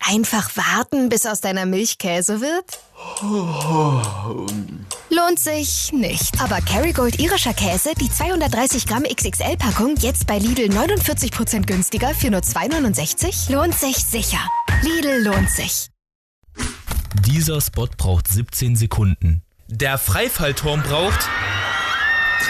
Einfach warten, bis aus deiner Milch Käse wird? Lohnt sich nicht. Aber Kerrygold irischer Käse, die 230 Gramm XXL-Packung, jetzt bei Lidl 49% günstiger für nur 2,69? Lohnt sich sicher. Lidl lohnt sich. Dieser Spot braucht 17 Sekunden. Der Freifallturm braucht 3!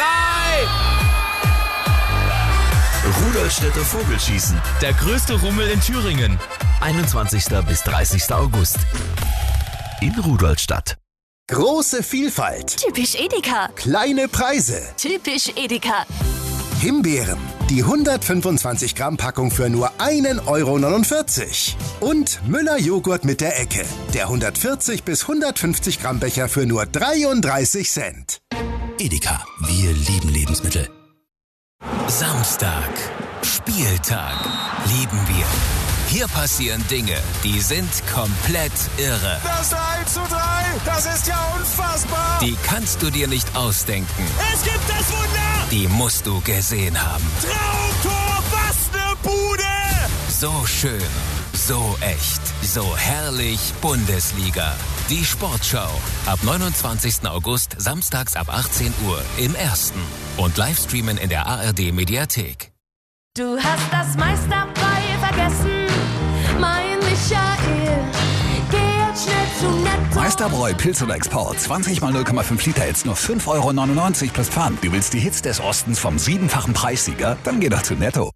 Rudolstädter Vogelschießen. Der größte Rummel in Thüringen. 21. bis 30. August. In Rudolstadt. Große Vielfalt. Typisch Edeka. Kleine Preise. Typisch Edeka. Himbeeren. Die 125 Gramm Packung für nur 1,49 €. Und Müller Joghurt mit der Ecke. Der 140 bis 150 Gramm Becher für nur 33 Cent. Edeka. Wir lieben Lebensmittel. Samstag. Spieltag. Lieben wir. Hier passieren Dinge, die sind komplett irre. Das 1:3, das ist ja unfassbar. Die kannst du dir nicht ausdenken. Es gibt das Wunder. Die musst du gesehen haben. Traumtor, was ne Bude. So schön, so echt, so herrlich Bundesliga. Die Sportschau. Ab 29. August, samstags ab 18 Uhr im Ersten. Und Livestreamen in der ARD-Mediathek. Du hast das meiste dabei vergessen, mein Michael. Geh jetzt schnell zu Netto. Meisterbräu Pilz oder Export. 20 mal 0,5 Liter jetzt nur 5,99 € plus Pfand. Du willst die Hits des Ostens vom 7-fachen Preissieger? Dann geh doch zu Netto.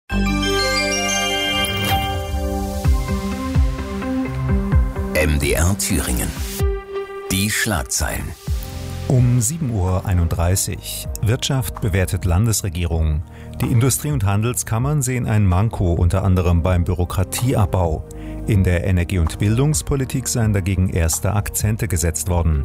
MDR Thüringen. Die Schlagzeilen. Um 7:31 Uhr. Wirtschaft bewertet Landesregierung. Die Industrie- und Handelskammern sehen ein Manko, unter anderem beim Bürokratieabbau. In der Energie- und Bildungspolitik seien dagegen erste Akzente gesetzt worden.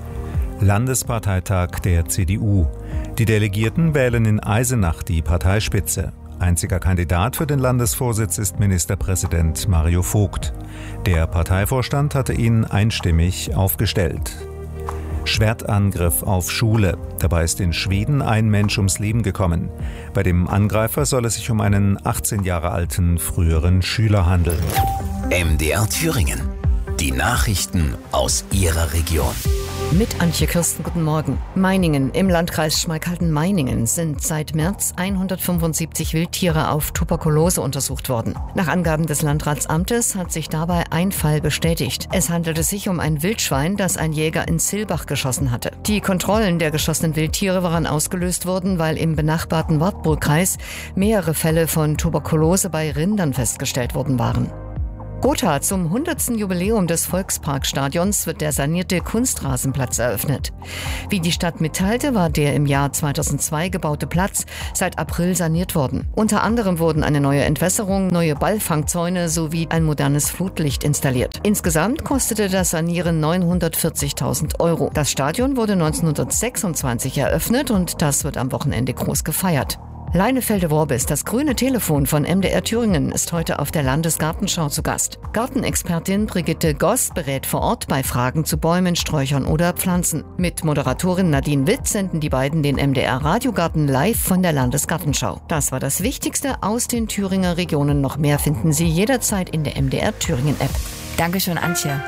Landesparteitag der CDU. Die Delegierten wählen in Eisenach die Parteispitze. Einziger Kandidat für den Landesvorsitz ist Ministerpräsident Mario Vogt. Der Parteivorstand hatte ihn einstimmig aufgestellt. Schwertangriff auf Schule. Dabei ist in Schweden ein Mensch ums Leben gekommen. Bei dem Angreifer soll es sich um einen 18 Jahre alten früheren Schüler handeln. MDR Thüringen. Die Nachrichten aus Ihrer Region. Mit Antje Kirsten, guten Morgen. Meiningen im Landkreis Schmalkalden-Meiningen sind seit März 175 Wildtiere auf Tuberkulose untersucht worden. Nach Angaben des Landratsamtes hat sich dabei ein Fall bestätigt. Es handelte sich um ein Wildschwein, das ein Jäger in Silbach geschossen hatte. Die Kontrollen der geschossenen Wildtiere waren ausgelöst worden, weil im benachbarten Wartburgkreis mehrere Fälle von Tuberkulose bei Rindern festgestellt worden waren. Gotha, zum 100. Jubiläum des Volksparkstadions wird der sanierte Kunstrasenplatz eröffnet. Wie die Stadt mitteilte, war der im Jahr 2002 gebaute Platz seit April saniert worden. Unter anderem wurden eine neue Entwässerung, neue Ballfangzäune sowie ein modernes Flutlicht installiert. Insgesamt kostete das Sanieren 940.000 €. Das Stadion wurde 1926 eröffnet und das wird am Wochenende groß gefeiert. Leinefelde-Worbis, das grüne Telefon von MDR Thüringen, ist heute auf der Landesgartenschau zu Gast. Gartenexpertin Brigitte Goss berät vor Ort bei Fragen zu Bäumen, Sträuchern oder Pflanzen. Mit Moderatorin Nadine Witt senden die beiden den MDR Radiogarten live von der Landesgartenschau. Das war das Wichtigste aus den Thüringer Regionen. Noch mehr finden Sie jederzeit in der MDR Thüringen App. Dankeschön, Antje.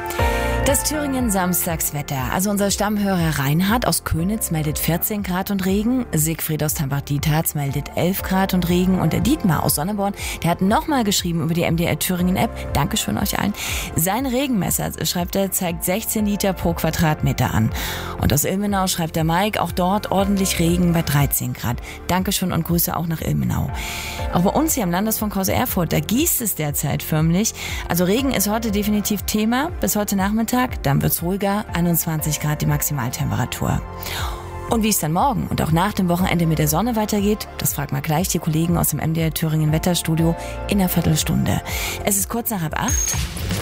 Das Thüringen-Samstagswetter. Also unser Stammhörer Reinhard aus Könitz meldet 14 Grad und Regen. Siegfried aus Tambach-Dietharz meldet 11 Grad und Regen. Und der Dietmar aus Sonneborn, der hat nochmal geschrieben über die MDR Thüringen-App. Dankeschön euch allen. Sein Regenmesser, schreibt er, zeigt 16 Liter pro Quadratmeter an. Und aus Ilmenau schreibt der Mike, auch dort ordentlich Regen bei 13 Grad. Dankeschön und Grüße auch nach Ilmenau. Auch bei uns hier am Landesfunk Haus Erfurt, da gießt es derzeit förmlich. Also Regen ist heute definitiv Thema. Bis heute Nachmittag. Dann wird's ruhiger, 21 Grad die Maximaltemperatur. Und wie es dann morgen und auch nach dem Wochenende mit der Sonne weitergeht, das fragt mal gleich die Kollegen aus dem MDR Thüringen Wetterstudio in einer Viertelstunde. Es ist kurz nach 7:30.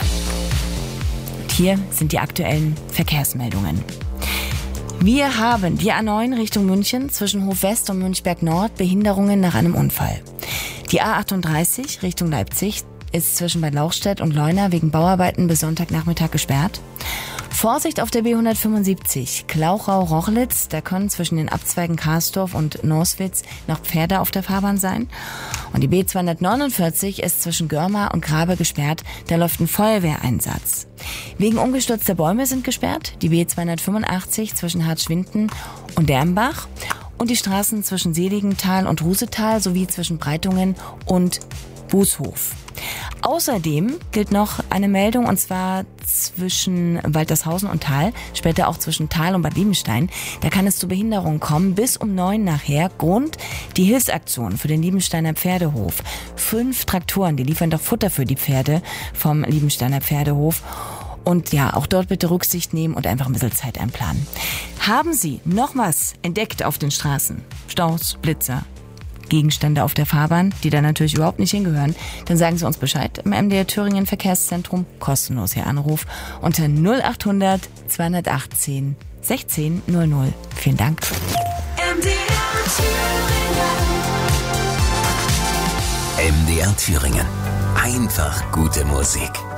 Und hier sind die aktuellen Verkehrsmeldungen. Wir haben die A9 Richtung München zwischen Hof West und Münchberg Nord Behinderungen nach einem Unfall. Die A38 Richtung Leipzig ist zwischen Bad Lauchstädt und Leuna wegen Bauarbeiten bis Sonntagnachmittag gesperrt. Vorsicht auf der B175, Klauchau-Rochlitz, da können zwischen den Abzweigen Karsdorf und Norswitz noch Pferde auf der Fahrbahn sein. Und die B249 ist zwischen Görmar und Grabe gesperrt, da läuft ein Feuerwehreinsatz. Wegen umgestürzter Bäume sind gesperrt die B285 zwischen Hartschwinden und Dermbach und die Straßen zwischen Seligenthal und Rusetal sowie zwischen Breitungen und Bußhof. Außerdem gilt noch eine Meldung, und zwar zwischen Waltershausen und Thal, später auch zwischen Thal und Bad Liebenstein. Da kann es zu Behinderungen kommen bis um 9 nachher. Grund die Hilfsaktion für den Liebensteiner Pferdehof. 5 Traktoren, die liefern doch Futter für die Pferde vom Liebensteiner Pferdehof. Und ja, auch dort bitte Rücksicht nehmen und einfach ein bisschen Zeit einplanen. Haben Sie noch was entdeckt auf den Straßen? Staus, Blitzer, Gegenstände auf der Fahrbahn, die da natürlich überhaupt nicht hingehören, dann sagen Sie uns Bescheid im MDR Thüringen Verkehrszentrum. Kostenlos Ihr Anruf unter 0800 218 1600. Vielen Dank. MDR Thüringen. Einfach gute Musik.